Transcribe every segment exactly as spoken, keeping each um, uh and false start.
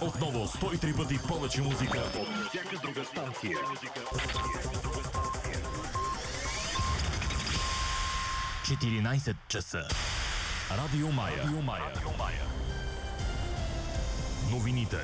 Отново сто и три пъти повече музика от всяка друга станция. четиринайсет часа. Радио Мая. Радио Мая. Новините.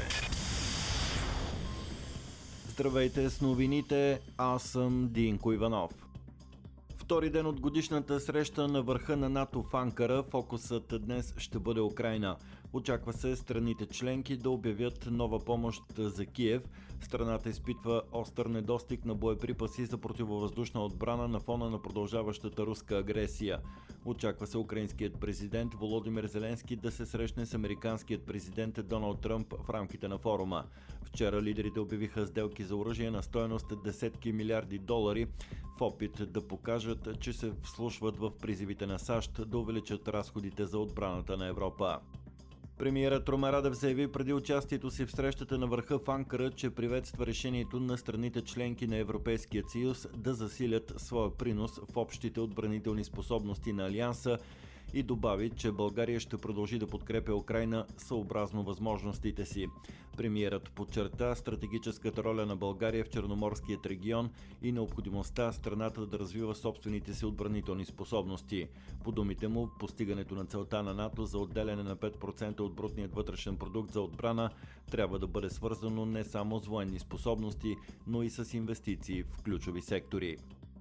Здравейте с новините, аз съм Динко Иванов. Втори ден от годишната среща на върха на НАТО в Анкара, фокусът днес ще бъде Украйна. Очаква се страните членки да обявят нова помощ за Киев. Страната изпитва остър недостиг на боеприпаси за противовъздушна отбрана на фона на продължаващата руска агресия. Очаква се украинският президент Володимир Зеленски да се срещне с американският президент Доналд Тръмп в рамките на форума. Вчера лидерите обявиха сделки за оръжие на стойност десетки милиарди долари в опит да покажат, че се вслушват в призивите на САЩ да увеличат разходите за отбраната на Европа. Премиерът Румен Радев заяви преди участието си в срещата на върха в Анкара, че приветства решението на страните членки на Европейския съюз да засилят своя принос в общите отбранителни способности на Алианса и добави, че България ще продължи да подкрепя Украйна съобразно възможностите си. Премиерът подчерта стратегическата роля на България в Черноморският регион и необходимостта страната да развива собствените си отбранителни способности. По думите му, постигането на целта на НАТО за отделяне на пет процента от брутният вътрешен продукт за отбрана трябва да бъде свързано не само с военни способности, но и с инвестиции в ключови сектори.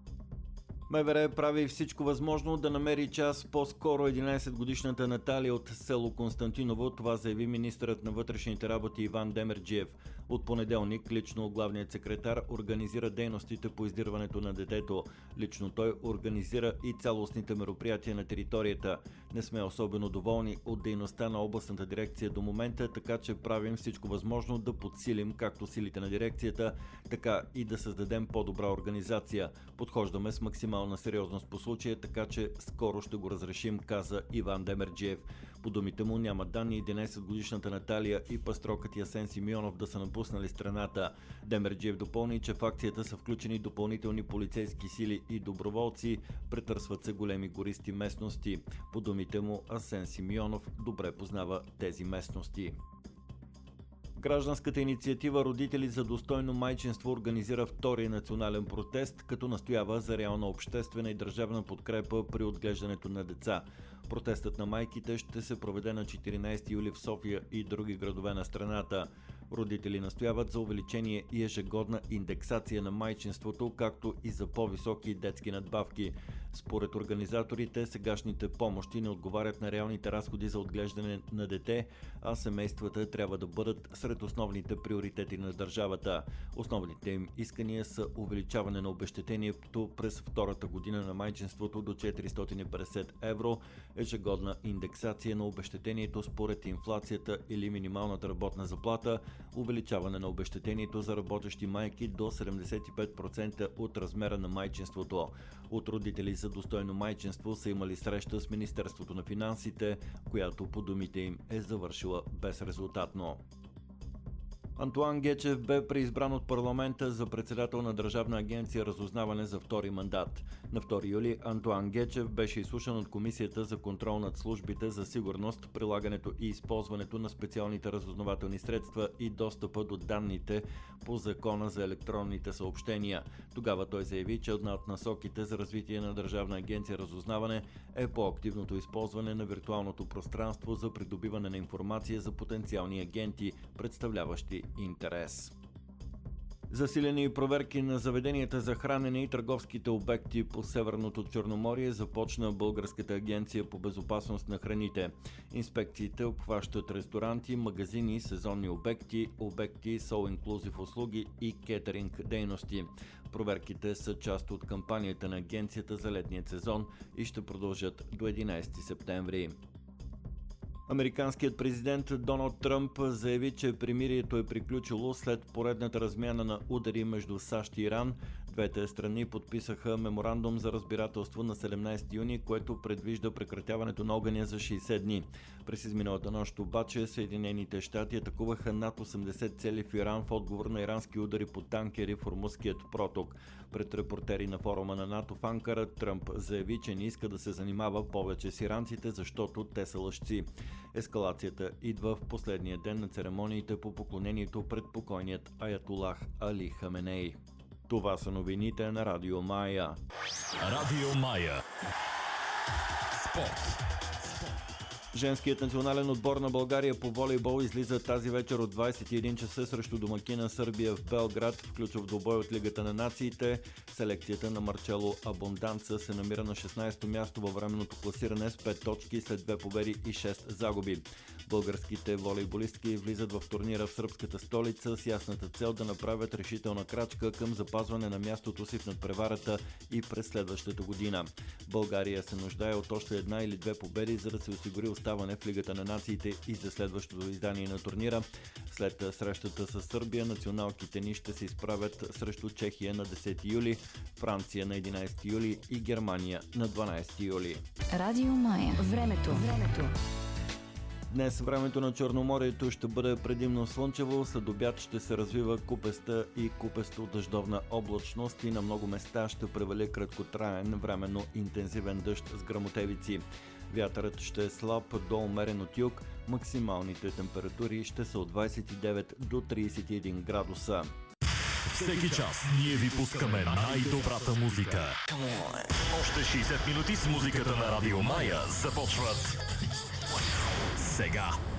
МВР прави всичко възможно да намери час по-скоро единайсетгодишната Наталия от село Константиново. Това заяви министърът на вътрешните работи Иван Демерджиев. От понеделник лично главният секретар организира дейностите по издирването на детето. Лично той организира и цялостните мероприятия на територията. Не сме особено доволни от дейността на областната дирекция до момента, така че правим всичко възможно да подсилим както силите на дирекцията, така и да създадем по-добра организация. Подхождаме с максимално на сериозност по случая, така че скоро ще го разрешим, каза Иван Демерджиев. По думите му няма данни единайсетгодишната Наталия и пастрокът Асен Симеонов да са напуснали страната. Демерджиев допълни, че в акцията са включени допълнителни полицейски сили и доброволци, претърсват се големи гористи местности. По думите му, Асен Симеонов добре познава тези местности. Гражданската инициатива "Родители за достойно майчинство" организира втори национален протест, като настоява за реална обществена и държавна подкрепа при отглеждането на деца. Протестът на майките ще се проведе на четиринайсети юли в София и други градове на страната. Родители настояват за увеличение и ежегодна индексация на майчинството, както и за по-високи детски надбавки. Според организаторите, сегашните помощи не отговарят на реалните разходи за отглеждане на дете, а семействата трябва да бъдат сред основните приоритети на държавата. Основните им искания са увеличаване на обезщетението през втората година на майчинството до четиристотин и петдесет евро, ежегодна индексация на обезщетението според инфлацията или минималната работна заплата, увеличаване на обезщетението за работещи майки до седемдесет и пет процента от размера на майчинството. От "Родители за достойно майчинство" са имали среща с Министерството на финансите, която по думите им е завършила безрезултатно. Антоан Гечев бе преизбран от парламента за председател на Държавна агенция "Разузнаване" за втори мандат. На втори юли Антоан Гечев беше изслушан от Комисията за контрол над службите за сигурност, прилагането и използването на специалните разузнавателни средства и достъпа до данните по Закона за електронните съобщения. Тогава той заяви, че една от насоките за развитие на Държавна агенция "Разузнаване" е по-активното използване на виртуалното пространство за придобиване на информация за потенциални агенти, представляващи интерес. Засилени проверки на заведенията за хранене и търговските обекти по Северното Черноморие започна Българската агенция по безопасност на храните. Инспекциите обхващат ресторанти, магазини, сезонни обекти, обекти с all-inclusive услуги и кетеринг дейности. Проверките са част от кампанията на агенцията за летния сезон и ще продължат до единайсети септември. Американският президент Доналд Тръмп заяви, че примирието е приключило след поредната размяна на удари между САЩ и Иран. Двете страни подписаха меморандум за разбирателство на седемнайсети юни, което предвижда прекратяването на огъня за шейсет дни. През изминалата нощ обаче Съединените щати атакуваха над осемдесет цели в Иран в отговор на ирански удари по танкери в Ормузският проток. Пред репортери на форума на НАТО в Анкара Тръмп заяви, че не иска да се занимава повече с иранците, защото те са лъжци. Ескалацията идва в последния ден на церемониите по поклонението пред покойният аятолах Али Хаменей. Това са новините на Радио Мая. Радио Мая. Спорт. Женският национален отбор на България по волейбол излиза тази вечер от двайсет и един часа срещу домакина Сърбия в Белград, включва в двубой от Лигата на нациите. Селекцията на Марчело Абонданца се намира на шестнайсето място във временното класиране с пет точки след две победи и шест загуби. Българските волейболистки влизат в турнира в сръбската столица с ясната цел да направят решителна крачка към запазване на мястото си в надпреварата и през следващата година. България се нуждае от още една или две победи, за да се осигури оставане в Лигата на нациите и за следващото издание на турнира. След срещата с Сърбия, националките ни ще се изправят срещу Чехия на десети юли, Франция на единайсети юли и Германия на дванайсети юли. Радио Мая. Времето. Времето. Днес времето на Черноморието ще бъде предимно слънчево, след обяд ще се развива купеста и купесто-дъждовна облачност и на много места ще превали краткотраен, временно интензивен дъжд с гръмотевици. Вятърът ще е слаб до умерен от юг, максималните температури ще са от двайсет и девет до трийсет и един градуса. Всеки час ние ви пускаме най-добрата музика. Още шейсет минути с музиката на Радио Мая започват сега.